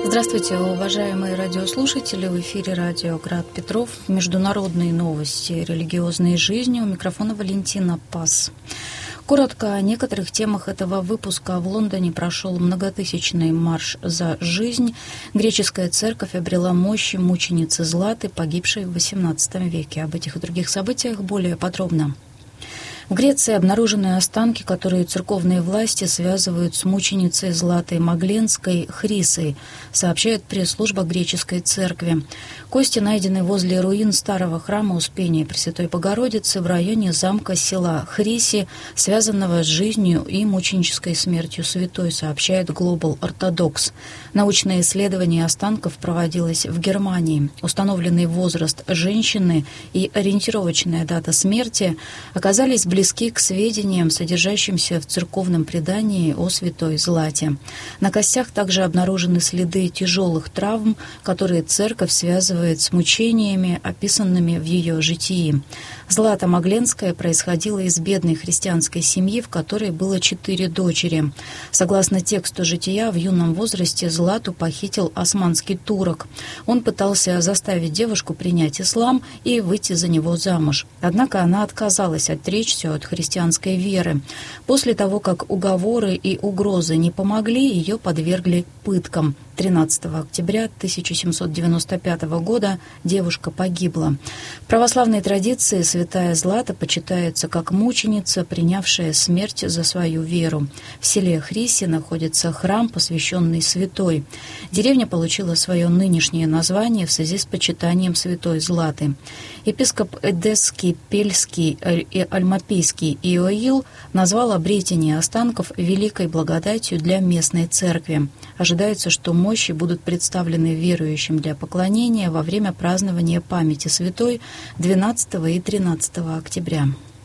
Здравствуйте, уважаемые радиослушатели. В эфире радио «Град Петров». Международные новости религиозной жизни. У микрофона Валентина Пас. Коротко о некоторых темах этого выпуска. В Лондоне прошел многотысячный марш за жизнь. Греческая церковь обрела мощи мученицы Златы, погибшей в XVIII веке. Об этих и других событиях более подробно. В Греции обнаружены останки, которые церковные власти связывают с мученицей Златой Магленской Хрисой, сообщает пресс-служба греческой церкви. Кости найдены возле руин старого храма Успения Пресвятой Богородицы в районе замка села Хриси, связанного с жизнью и мученической смертью святой, сообщает Global Orthodox. Научное исследование останков проводилось в Германии. Установленный возраст женщины и ориентировочная дата смерти оказались близки к сведениям, содержащимся в церковном предании о святой Злате. На костях также обнаружены следы тяжелых травм, которые церковь связывает с мучениями, описанными в ее житии. Злата Магленская происходила из бедной христианской семьи, в которой было 4 дочери. Согласно тексту жития, в юном возрасте Злату похитил османский турок. Он пытался заставить девушку принять ислам и выйти за него замуж. Однако она отказалась отречься от христианской веры. После того, как уговоры и угрозы не помогли, ее подвергли пыткам. 13 октября 1795 года девушка погибла. В православной традиции святая Злата почитается как мученица, принявшая смерть за свою веру. В селе Хриси находится храм, посвященный святой. Деревня получила свое нынешнее название в связи с почитанием святой Златы. Епископ Эдесский, Пельский и Альмапийский Иоил назвал обретение останков великой благодатью для местной церкви. Ожидается, что мощи будут представлены верующим для поклонения во время празднования памяти святой 12 и 13 октября.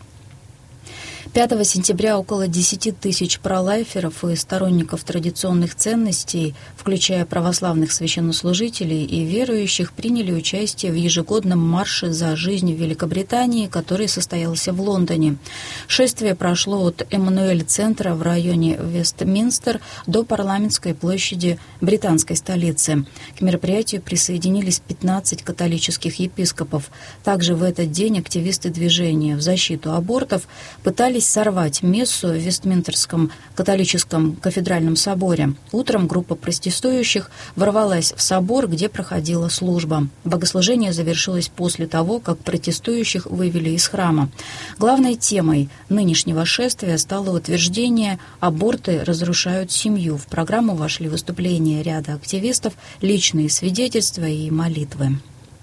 5 сентября около 10 тысяч пролайферов и сторонников традиционных ценностей, включая православных священнослужителей и верующих, приняли участие в ежегодном марше за жизнь в Великобритании, который состоялся в Лондоне. Шествие прошло от Эммануэль-центра в районе Вестминстер до парламентской площади британской столицы. К мероприятию присоединились 15 католических епископов. Также в этот день активисты движения в защиту абортов пытались сорвать мессу в Вестминстерском католическом кафедральном соборе. Утром группа протестующих ворвалась в собор, где проходила служба. Богослужение завершилось после того, как протестующих вывели из храма. Главной темой нынешнего шествия стало утверждение «Аборты разрушают семью». В программу вошли выступления ряда активистов, личные свидетельства и молитвы.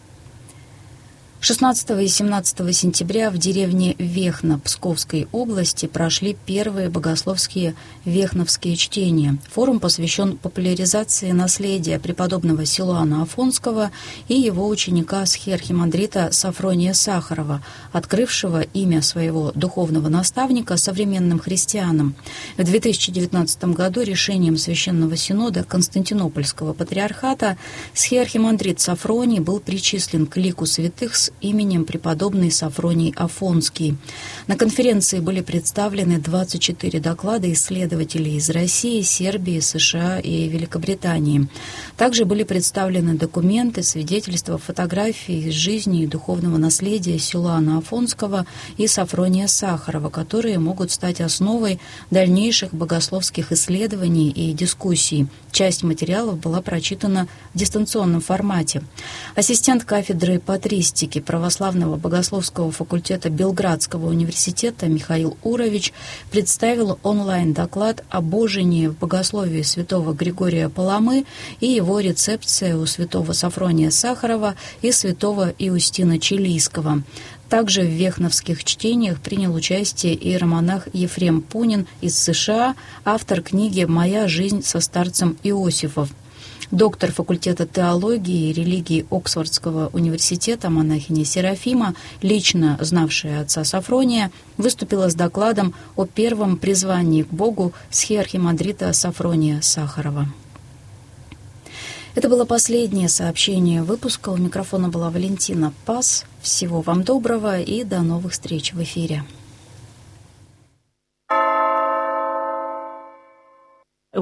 16 и 17 сентября в деревне Вехна Псковской области прошли первые богословские вехновские чтения. Форум посвящен популяризации наследия преподобного Силуана Афонского и его ученика схиархимандрита Сафрония Сахарова, открывшего имя своего духовного наставника современным христианам. В 2019 году решением Священного Синода Константинопольского патриархата схиархимандрит Сафроний был причислен к лику святых с именем преподобный Сафроний Афонский. На конференции были представлены 24 доклада исследователей из России, Сербии, США и Великобритании. Также были представлены документы, свидетельства, фотографии из жизни и духовного наследия Силуана Афонского и Сафрония Сахарова, которые могут стать основой дальнейших богословских исследований и дискуссий. Часть материалов была прочитана в дистанционном формате. Ассистент кафедры патристики православного богословского факультета Белградского университета Михаил Урович представил онлайн-доклад о божении в богословии святого Григория Паламы и его рецепция у святого Сафрония Сахарова и святого Иустина Чилийского. Также в вехновских чтениях принял участие иеромонах Ефрем Пунин из США, автор книги «Моя жизнь со старцем Иосифом». Доктор факультета теологии и религии Оксфордского университета монахиня Серафима, лично знавшая отца Сафрония, выступила с докладом о первом призвании к Богу схиархимандрита Сафрония Сахарова. Это было последнее сообщение выпуска. У микрофона была Валентина Пас. Всего вам доброго и до новых встреч в эфире. В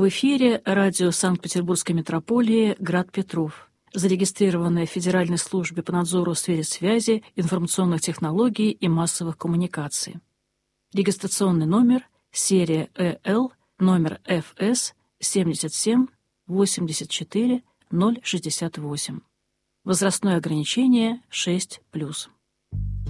В эфире радио Санкт-Петербургской метрополии «Град Петров», зарегистрированное в Федеральной службе по надзору в сфере связи, информационных технологий и массовых коммуникаций. Регистрационный номер, серия ЭЛ, номер ФС 77 84 068. Возрастное ограничение 6+.